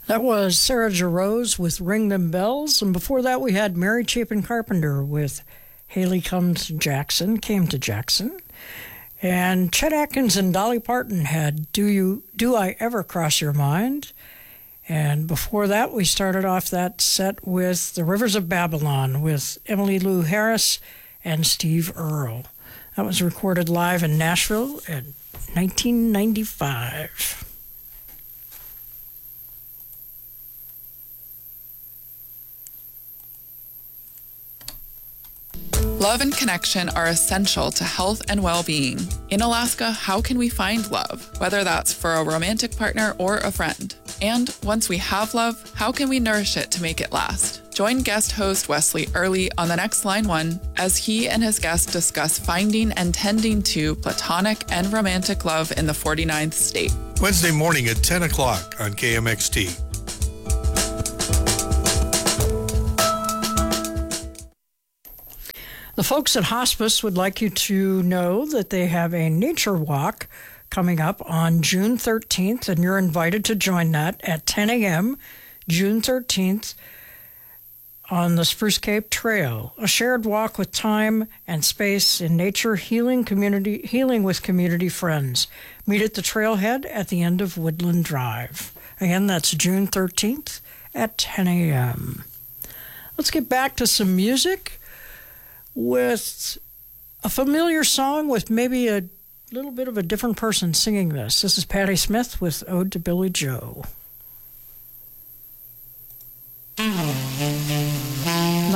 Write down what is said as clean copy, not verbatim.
That was Sarah Jarosz with Ring Them Bells, and before that we had Mary Chapin Carpenter with Haley came to Jackson. And Chet Atkins and Dolly Parton had Do I Ever Cross Your Mind? And before that we started off that set with The Rivers of Babylon with Emily Lou Harris and Steve Earle. That was recorded live in Nashville in 1995. Love and connection are essential to health and well-being. In Alaska, how can we find love, whether that's for a romantic partner or a friend? And once we have love, how can we nourish it to make it last? Join guest host Wesley Early on the next Line 1 as he and his guests discuss finding and tending to platonic and romantic love in the 49th state. Wednesday morning at 10 o'clock on KMXT. The folks at Hospice would like you to know that they have a nature walk coming up on June 13th, and you're invited to join that at 10 a.m. June 13th on the Spruce Cape Trail, a shared walk with time and space in nature, healing with community friends. Meet at the trailhead at the end of Woodland Drive. Again, that's June 13th at 10 a.m. Let's get back to some music with a familiar song with maybe a little bit of a different person singing this. This is Patti Smith with Ode to Billy Joe.